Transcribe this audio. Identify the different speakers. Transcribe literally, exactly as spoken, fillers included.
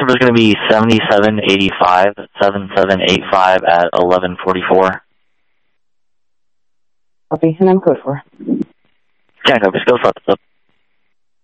Speaker 1: number is going to be seventy-seven eighty-five, seven seven eight five at eleven forty-four.
Speaker 2: Copy, and then code four.
Speaker 1: Yeah, copy. Go for it.